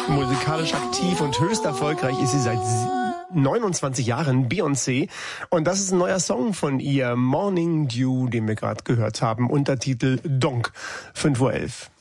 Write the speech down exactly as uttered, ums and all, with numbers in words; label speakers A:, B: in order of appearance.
A: Musikalisch aktiv und höchst erfolgreich ist sie seit neunundzwanzig Jahren, Beyoncé. Und das ist ein neuer Song von ihr, Morning Dew, den wir gerade gehört haben, Untertitel Donk, fünf Uhr elf.